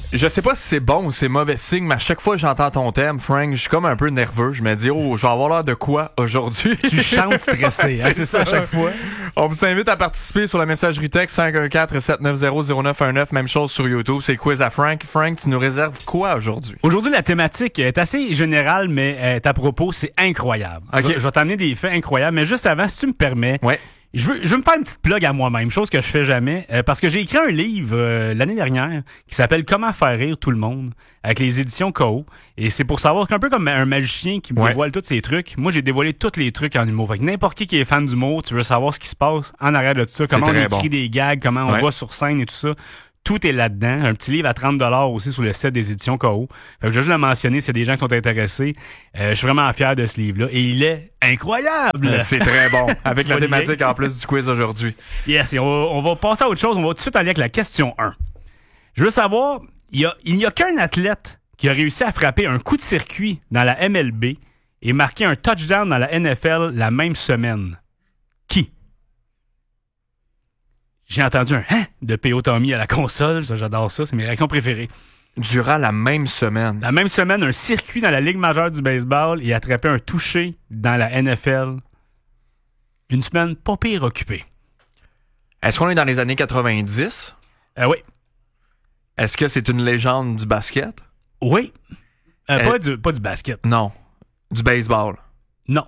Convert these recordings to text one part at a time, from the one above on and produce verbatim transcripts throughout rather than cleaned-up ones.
Je sais pas si c'est bon ou c'est mauvais signe, mais à chaque fois que j'entends ton thème, Frank, je suis comme un peu nerveux. Je me dis, oh, je vais avoir l'air de quoi aujourd'hui? Tu chantes stressé, hein? C'est ça à chaque fois. On vous invite à participer sur la messagerie texte cinq un quatre, sept neuf zéro, zéro neuf un neuf. Même chose sur YouTube, c'est Quiz à Frank. Frank, tu nous réserves quoi aujourd'hui? Aujourd'hui, la thématique est assez générale, mais est à propos, c'est incroyable. Okay. Je, je vais t'amener des faits incroyables, mais juste avant, si tu me permets... Ouais. Je veux, je veux me faire une petite plug à moi-même, chose que je fais jamais, euh, parce que j'ai écrit un livre euh, l'année dernière qui s'appelle Comment faire rire tout le monde avec les éditions K O. Et c'est pour savoir qu'un peu comme un magicien qui me ouais. dévoile tous ses trucs, moi j'ai dévoilé tous les trucs en humour. Fait que n'importe qui qui est fan d'humour, tu veux savoir ce qui se passe en arrière de tout ça, comment on écrit bon. des gags, comment on ouais. va sur scène et tout ça. Tout est là-dedans. Un petit livre à trente dollars aussi sur le site des éditions K O. Fait que je vais juste le mentionner s'il y a des gens qui sont intéressés. Euh, je suis vraiment fier de ce livre-là. Et il est incroyable! Euh, c'est très bon. Avec la thématique en plus du quiz aujourd'hui. Yes, et on, va, on va passer à autre chose. On va tout de suite aller avec la question un. Je veux savoir, il, y a, il n'y a qu'un athlète qui a réussi à frapper un coup de circuit dans la M L B et marquer un touchdown dans la N F L la même semaine. Qui? J'ai entendu un « hein » de P O Tommy à la console. Ça, j'adore ça. C'est mes réactions préférées. Durant la même semaine. La même semaine, un circuit dans la Ligue majeure du baseball et attraper un touché dans la N F L. Une semaine pas pire occupée. Est-ce qu'on est dans les années quatre-vingt-dix? Euh, oui. Est-ce que c'est une légende du basket? Oui. Euh, euh, pas, du, pas du basket. Non. Du baseball? Non.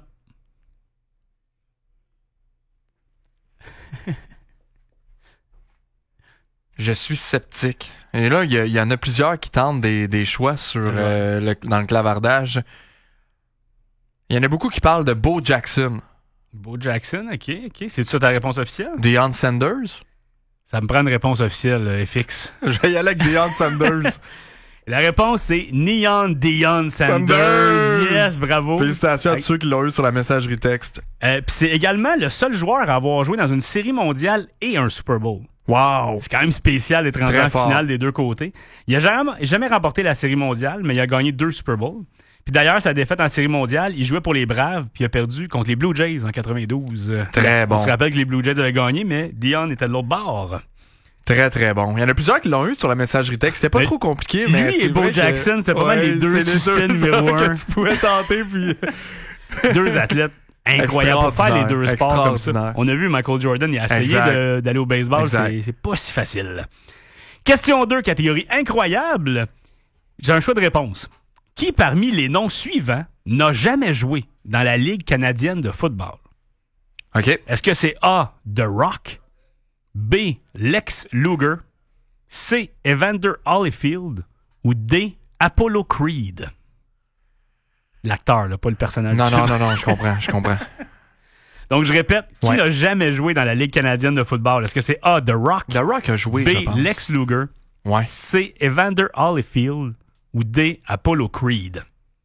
Je suis sceptique. Et là, il y, y en a plusieurs qui tentent des, des choix sur ouais. euh, le, dans le clavardage. Il y en a beaucoup qui parlent de Bo Jackson. Bo Jackson, OK, OK. C'est ça ta réponse officielle? Deion Sanders? Ça me prend une réponse officielle, euh, F X. Je vais y aller avec Deion Sanders. La réponse, c'est Neon Deion Sanders. Sanders. Yes, bravo. Félicitations à tous ceux qui l'ont eu sur la messagerie texte. Euh, Puis c'est également le seul joueur à avoir joué dans une série mondiale et un Super Bowl. Wow! C'est quand même spécial d'être rendu en finale des deux côtés. Il n'a jamais, jamais remporté la série mondiale, mais il a gagné deux Super Bowls. Puis d'ailleurs, sa défaite en série mondiale, il jouait pour les Braves, puis il a perdu contre les Blue Jays en quatre-vingt-douze. Très bon. On se rappelle que les Blue Jays avaient gagné, mais Deion était de l'autre bord. Très, très bon. Il y en a plusieurs qui l'ont eu sur la messagerie texte. C'était pas mais trop compliqué, mais lui et Bo Jackson, que... c'était pas ouais, mal les deux suspects numéro un. Que tu pouvais tenter, puis... deux athlètes. Incroyable pour faire les deux sports comme ça. On a vu Michael Jordan, il a essayé de, d'aller au baseball, c'est, c'est pas si facile. Question deux, catégorie incroyable. J'ai un choix de réponse. Qui parmi les noms suivants n'a jamais joué dans la Ligue canadienne de football? OK. Est-ce que c'est A, The Rock, B, Lex Luger, C, Evander Holyfield ou D, Apollo Creed? L'acteur, là, pas le personnage. Non, non, non, non, je comprends, je comprends. Donc, je répète, qui ouais. n'a jamais joué dans la Ligue canadienne de football? Est-ce que c'est A, The Rock? The Rock a joué, B, je pense. Lex Luger. Ouais. C, Evander Holyfield. Ou D, Apollo Creed?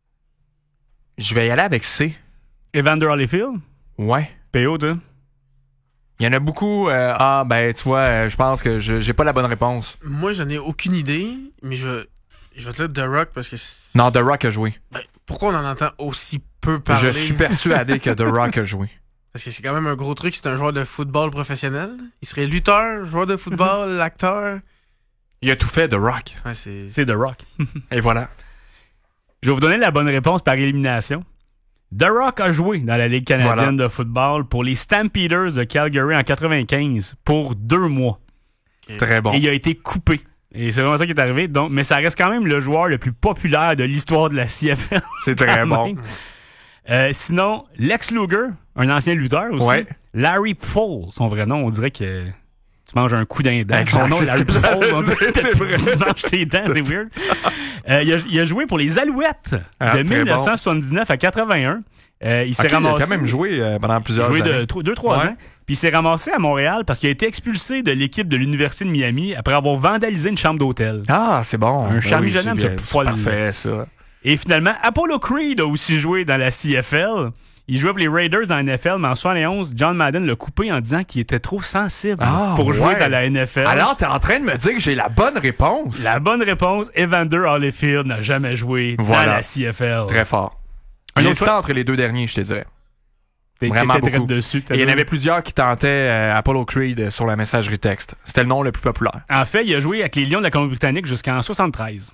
Je vais y aller avec C. Evander Holyfield? Ouais. P O, toi? Il y en a beaucoup. Euh, ah, ben, tu vois, euh, je pense que je, j'ai pas la bonne réponse. Moi, j'en ai aucune idée, mais je vais, je vais te dire The Rock parce que... C'est... Non, The Rock a joué. Ben, pourquoi on en entend aussi peu parler? Je suis persuadé que The Rock a joué. Parce que c'est quand même un gros truc, c'est un joueur de football professionnel. Il serait lutteur, joueur de football, acteur. Il a tout fait, The Rock. Ouais, c'est... c'est The Rock. Et voilà. Je vais vous donner la bonne réponse par élimination. The Rock a joué dans la Ligue canadienne voilà. de football pour les Stampeders de Calgary en quatre-vingt-quinze pour deux mois. Okay. Très bon. Et il a été coupé. Et c'est vraiment ça qui est arrivé. Donc, mais ça reste quand même le joueur le plus populaire de l'histoire de la C F L. C'est très bon. Euh, sinon, Lex Luger, un ancien lutteur aussi. Ouais. Larry Paul, son vrai nom, on dirait que... Tu manges un coup d'un dent. Son nom, Larry Paul, on dirait que c'est vrai. Tu manges tes dents, c'est weird. Euh, il, a, il a joué pour les Alouettes ah, de dix-neuf cent soixante-dix-neuf bon. À quatre-vingt-un. Euh, il s'est okay, ramassé. Il a quand même joué euh, pendant plusieurs joué années. de deux trois ouais. ans. Puis il s'est ramassé à Montréal parce qu'il a été expulsé de l'équipe de l'Université de Miami après avoir vandalisé une chambre d'hôtel. Ah, c'est bon. Un charmant jeune homme, c'est parfait, ça. Et finalement, Apollo Creed a aussi joué dans la C F L. Il jouait pour les Raiders dans la N F L, mais en soixante et onze, John Madden l'a coupé en disant qu'il était trop sensible ah, pour jouer ouais. dans la N F L. Alors, t'es en train de me dire que j'ai la bonne réponse? La bonne réponse, Evander Holyfield n'a jamais joué voilà. dans la C F L. Très fort. Un autre choix entre les deux derniers, je te dirais. T'es, Vraiment beaucoup. Dessus, Et il y en avait plusieurs qui tentaient euh, Apollo Creed sur la messagerie texte. C'était le nom le plus populaire. En fait, il a joué avec les Lions de la Colombie-Britannique jusqu'en soixante-treize.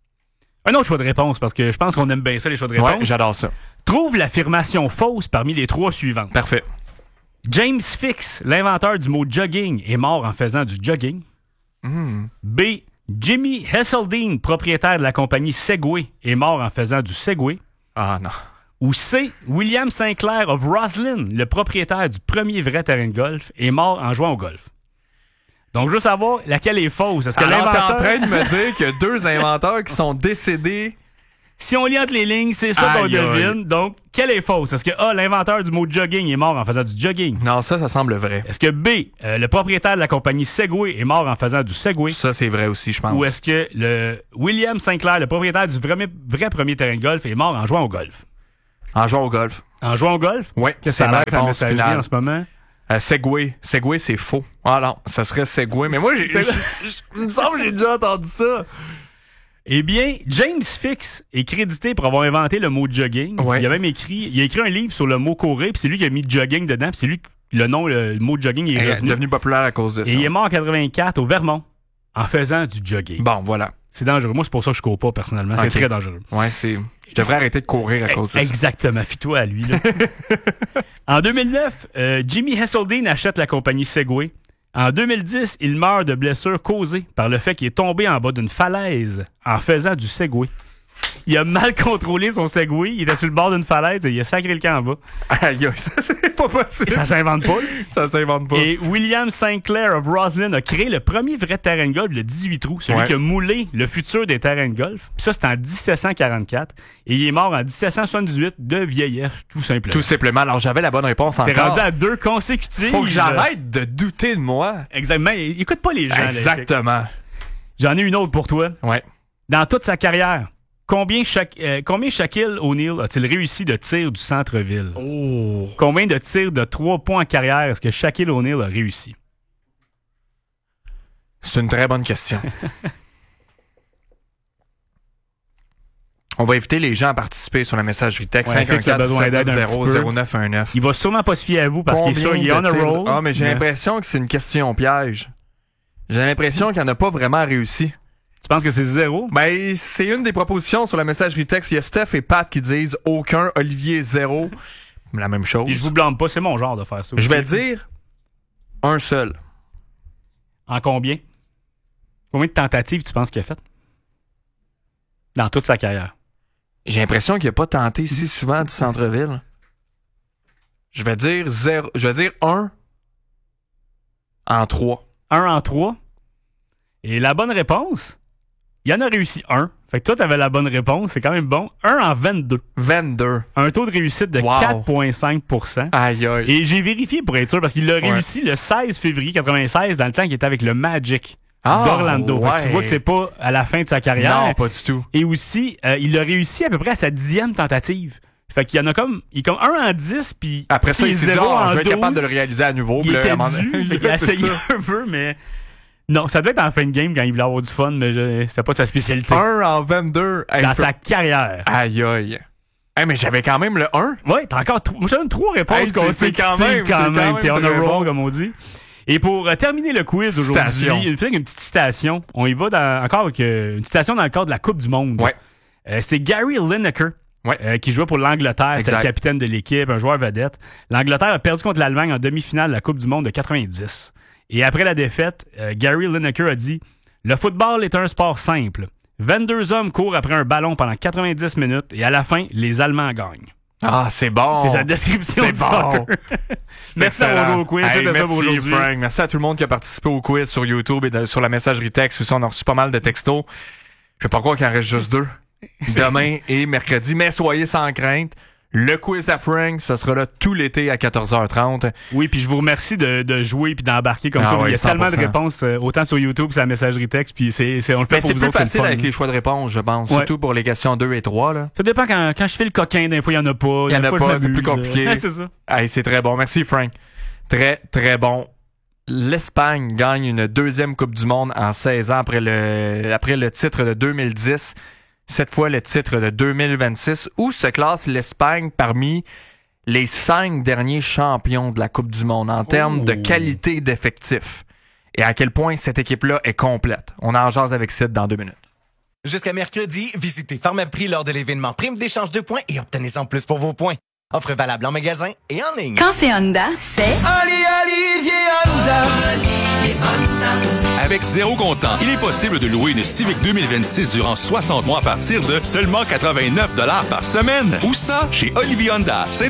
Un autre choix de réponse, parce que je pense qu'on aime bien ça, les choix de réponse. Ouais, j'adore ça. Trouve l'affirmation fausse parmi les trois suivantes. Parfait. James Fix, l'inventeur du mot jogging, est mort en faisant du jogging. Mm. B. Jimmy Hesseldine, propriétaire de la compagnie Segway, est mort en faisant du Segway. Ah non. Ou C. William Sinclair of Roslyn, le propriétaire du premier vrai terrain de golf, est mort en jouant au golf. Donc, je veux savoir laquelle est fausse. Est-ce que Alors, l'inventeur... t'es en train de me dire qu'il y a deux inventeurs qui sont décédés. Si on lit entre les lignes, c'est ça qu'on Aïe, aïe. devine. Donc, quelle est fausse? Est-ce que A, l'inventeur du mot jogging est mort en faisant du jogging? Non, ça, ça semble vrai. Est-ce que B, euh, le propriétaire de la compagnie Segway est mort en faisant du Segway? Ça, c'est vrai aussi, je pense. Ou est-ce que le William Sinclair, le propriétaire du vrai, vrai premier terrain de golf, est mort en jouant au golf? En jouant au golf. En jouant au golf? Oui, Qu'est-ce que c'est ça a ma l'air, sa réponse messagerie finale. en ce moment? Euh, Segway. Segway, c'est faux. Ah non, ça serait Segway. Mais moi, j'ai, C'est- j'ai- j'ai- il me semble que j'ai déjà entendu ça. Eh bien, James Fix est crédité pour avoir inventé le mot jogging. Ouais. Il a même écrit, il a écrit un livre sur le mot courir, puis c'est lui qui a mis jogging dedans, puis c'est lui que le nom, le, le mot jogging est Il est revenu. devenu populaire à cause de ça. Et il est mort en quatre-vingt-quatre au Vermont en faisant du jogging. Bon, voilà. C'est dangereux. Moi, c'est pour ça que je cours pas personnellement. C'est Ok. très dangereux. Ouais, c'est. Je devrais arrêter de courir à cause de ça. Exactement. Fie-toi à lui. Là. En deux mille neuf, euh, Jimmy Hesseldine achète la compagnie Segway. En deux mille dix, il meurt de blessures causées par le fait qu'il est tombé en bas d'une falaise en faisant du Segway. Il a mal contrôlé son Segway. Il était sur le bord d'une falaise et il a sacré le camp en bas. Aïe, aïe, ça, c'est pas possible. Et ça s'invente pas. Ça s'invente pas. Et William Sinclair of Roslyn a créé le premier vrai terrain de golf, le dix-huit trous, celui Ouais. qui a moulé le futur des terrains de golf. Puis ça, c'était en dix-sept cent quarante-quatre. Et il est mort en dix-sept cent soixante-dix-huit de vieillesse, tout simplement. Tout simplement. Alors, j'avais la bonne réponse T'es encore. rendu à deux consécutives. Faut que j'arrête de douter de moi. Exactement. Écoute pas les gens. là. Exactement. J'en ai une autre pour toi. Ouais. Dans toute sa carrière, combien, Sha- euh, combien Shaquille O'Neal a-t-il réussi de tirs du centre-ville? Oh. Combien de tirs de trois points en carrière est-ce que Shaquille O'Neal a réussi? C'est une très bonne question. On va inviter les gens à participer sur la messagerie texte Ouais, Fix a besoin d'aide un petit peu. zéro neuf un neuf. Il va sûrement pas se fier à vous parce qu'il est sûr, il est on a roll. Ah, mais j'ai l'impression que c'est une question piège. J'ai l'impression qu'il n'a pas vraiment réussi. Tu penses que c'est zéro? Ben, c'est une des propositions sur la messagerie texte. Il y a Steph et Pat qui disent aucun, Olivier zéro. La même chose. Puis je vous blâme pas, c'est mon genre de faire ça. Je vais dire un seul. En combien? Combien de tentatives tu penses qu'il a fait? Dans toute sa carrière. J'ai l'impression qu'il n'a pas tenté si souvent du centre-ville. Je vais dire zéro. Je vais dire un en trois. Un en trois. Et la bonne réponse, il en a réussi un. Fait que toi, t'avais la bonne réponse. C'est quand même bon. Un en vingt-deux. vingt-deux. Un taux de réussite de Wow. quatre virgule cinq pour cent. Aïe aïe. Et j'ai vérifié pour être sûr parce qu'il l'a Ouais. réussi le seize février quatre-vingt-seize dans le temps qu'il était avec le Magic Ah, d'Orlando. Fait que tu ouais. vois que c'est pas à la fin de sa carrière. Non, pas du tout. Et aussi, euh, il a réussi à peu près à sa dixième tentative. Fait qu'il y en a comme, il est comme un en dix, puis Après ça, puis il s'est dit, zéro ah, en je vais être douze. capable de le réaliser à nouveau. Il Puis là, était à un moment dû, donné- fait qu'il a C'est essayé ça. un peu, mais non, ça devait être en fin de game quand il voulait avoir du fun, mais je- c'était pas sa spécialité. un en vingt-deux. Hey, Dans il peut- sa carrière. Aïe aïe. Hey, mais j'avais quand même le un. Ouais, t'as encore trois. Moi, je donne trois réponses Hey, c'est- consécutives c'est quand même- quand c'est même. quand même T'es on a très roll, bon. comme on dit. Et pour euh, terminer le quiz aujourd'hui, Citation. une, peut-être une petite citation. On y va dans, encore avec euh, une citation dans le cadre de la Coupe du Monde. Ouais. Euh, c'est Gary Lineker. Ouais. Euh, qui jouait pour l'Angleterre, c'est le Exact. capitaine de l'équipe, un joueur vedette. L'Angleterre a perdu contre l'Allemagne en demi-finale de la Coupe du Monde de quatre-vingt-dix. Et après la défaite, euh, Gary Lineker a dit « Le football est un sport simple. vingt-deux hommes courent après un ballon pendant quatre-vingt-dix minutes et à la fin, les Allemands gagnent. Ah, c'est » bon. C'est sa description C'est du bon. soccer. C'est Merci d'avoir excellent. joué au quiz. Hey, C'était ça merci, pour aujourd'hui. Frank. Merci à tout le monde qui a participé au quiz sur YouTube et de- sur la messagerie texte. Aussi, on a reçu pas mal de textos. Je vais pas croire qu'il en reste juste deux. Demain et mercredi. Mais soyez sans crainte. Le quiz à Frank, ce sera là tout l'été à quatorze heures trente. Oui, puis je vous remercie de, de jouer puis d'embarquer comme Ah ça. ouais, Il y a tellement de cent pour cent. réponses, euh, autant sur YouTube que sur la messagerie texte, puis c'est, c'est, on le fait Mais pour c'est vous plus autres, c'est le facile fun. avec les choix de réponse, je pense. Ouais. Surtout pour les questions deux et trois. Là. Ça dépend quand, quand je fais le coquin, des fois il y en a pas. Il y en des a fois, pas, je c'est m'amuse. plus compliqué. c'est ça. Hey, c'est très bon. Merci, Frank. Très, très bon. L'Espagne gagne une deuxième Coupe du Monde en seize ans après le, après le titre de deux mille dix. Cette fois, le titre de deux mille vingt-six. Où se classe l'Espagne parmi les cinq derniers champions de la Coupe du Monde en termes oh. de qualité d'effectif et à quel point cette équipe-là est complète. On en jase avec Sid dans deux minutes. Jusqu'à mercredi, visitez Pharmaprix lors de l'événement Prime d'échange de points et obtenez-en plus pour vos points. Offre valable en magasin et en ligne. Quand c'est Honda, c'est... Allez, Olivier Honda! Olivier Honda! Avec zéro comptant, il est possible de louer une Civic deux mille vingt-six durant soixante mois à partir de seulement quatre-vingt-neuf dollars par semaine. Où ça? Chez Olivier Honda. Saint